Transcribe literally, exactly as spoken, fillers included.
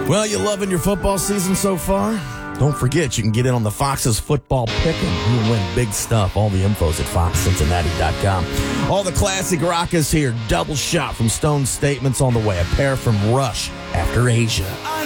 Well, you loving your football season so far? Don't forget, you can get in on the Fox's football pick'em. You can win big stuff. All the info's at fox cincinnati dot com. All the classic rock is here. Double shot from Stone Statements on the way. A pair from Rush after Asia.